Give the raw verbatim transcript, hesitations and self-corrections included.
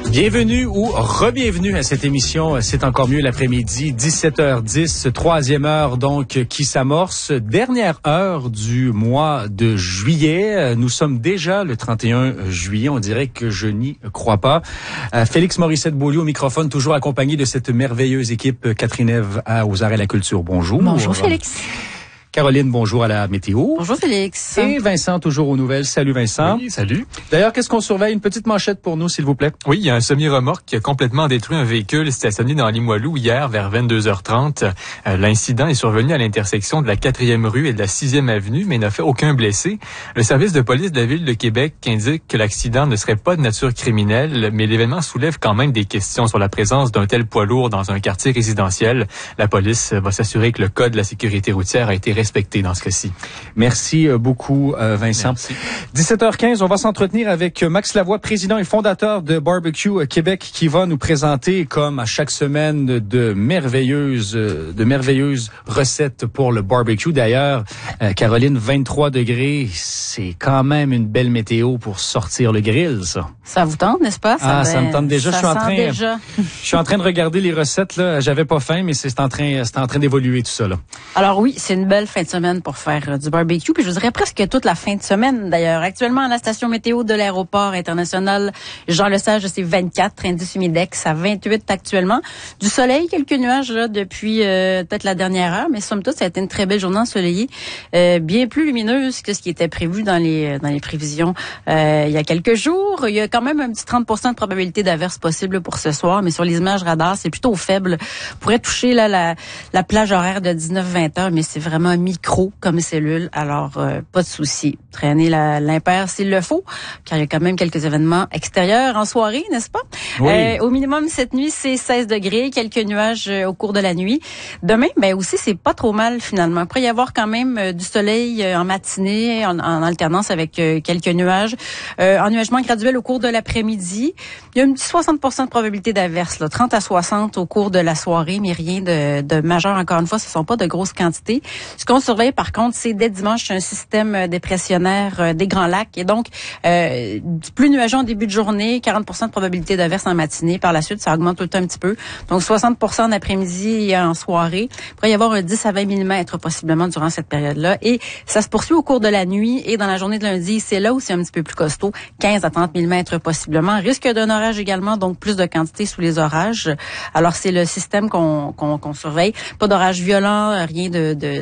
Bienvenue ou re-bienvenue à cette émission. C'est encore mieux l'après-midi, dix-sept heures dix, troisième heure donc qui s'amorce. Dernière heure du mois de juillet. Nous sommes déjà le trente et un juillet. On dirait que je n'y crois pas. Euh, Félix Morissette-Beaulieu au microphone, toujours accompagné de cette merveilleuse équipe. Catherine Ève aux arts et la culture. Bonjour. Bonjour Félix. Caroline, bonjour à la météo. Bonjour Félix. Et Vincent, toujours aux nouvelles. Salut Vincent. Oui, salut. D'ailleurs, qu'est-ce qu'on surveille? Une petite manchette pour nous, s'il vous plaît. Oui, il y a un semi-remorque qui a complètement détruit un véhicule stationné dans Limoilou hier vers vingt-deux heures trente. Euh, l'incident est survenu à l'intersection de la quatrième rue et de la sixième avenue, mais n'a fait aucun blessé. Le service de police de la Ville de Québec indique que l'accident ne serait pas de nature criminelle, mais l'événement soulève quand même des questions sur la présence d'un tel poids lourd dans un quartier résidentiel. La police va s'assurer que le code de la sécurité routière a été respecté dans ce cas-ci. Merci beaucoup, euh, Vincent. Merci. dix-sept heures quinze, on va s'entretenir avec Max Lavoie, président et fondateur de Barbecue Québec, qui va nous présenter, comme à chaque semaine, de merveilleuses, de merveilleuses recettes pour le barbecue. D'ailleurs, euh, Caroline, vingt-trois degrés, c'est quand même une belle météo pour sortir le grill, ça. Ça vous tente, n'est-ce pas? Ça ah, ça me tente déjà. Ça je suis en train, déjà. je suis en train de regarder les recettes, là. J'avais pas faim, mais c'est en train, c'est en train d'évoluer tout ça, là. Alors oui, c'est une belle fin de semaine pour faire euh, du barbecue, puis je vous dirais presque toute la fin de semaine d'ailleurs. Actuellement, à la station météo de l'aéroport international Jean-Lesage, c'est vingt-quatre, indice humidex à vingt-huit actuellement. Du soleil, quelques nuages là depuis euh, peut-être la dernière heure, mais somme toute, ça a été une très belle journée ensoleillée, euh, bien plus lumineuse que ce qui était prévu dans les dans les prévisions euh, il y a quelques jours. Il y a quand même un petit trente pour cent de probabilité d'averse possible pour ce soir, mais sur les images radar, c'est plutôt faible. Pourrait toucher là la, la plage horaire de dix-neuf vingt heures, mais c'est vraiment micro comme cellule, alors euh, pas de souci. Traîner la, l'impair s'il le faut, car il y a quand même quelques événements extérieurs en soirée, n'est-ce pas? Oui. Euh, au minimum, cette nuit, c'est seize degrés, quelques nuages euh, au cours de la nuit. Demain, ben aussi, c'est pas trop mal finalement. Il pourrait y avoir quand même euh, du soleil euh, en matinée, en, en alternance avec euh, quelques nuages. Euh, ennuagement graduel au cours de l'après-midi. Il y a un petit soixante pour cent de probabilité d'averse, là, trente à soixante au cours de la soirée, mais rien de, de majeur. Encore une fois, ce sont pas de grosses quantités. Ce qu'on surveille, par contre, c'est dès dimanche un système dépressionnaire euh, des Grands Lacs. Et donc, euh, plus nuageux en début de journée, quarante pour cent de probabilité d'averse en matinée. Par la suite, ça augmente tout le temps un petit peu. Donc, soixante pour cent en après-midi et en soirée. Il pourrait y avoir un dix à vingt millimètres possiblement durant cette période-là. Et ça se poursuit au cours de la nuit et dans la journée de lundi. C'est là où c'est un petit peu plus costaud. quinze à trente millimètres possiblement. Risque d'un orage également, donc plus de quantité sous les orages. Alors, c'est le système qu'on, qu'on, qu'on surveille. Pas d'orage violent, rien de... de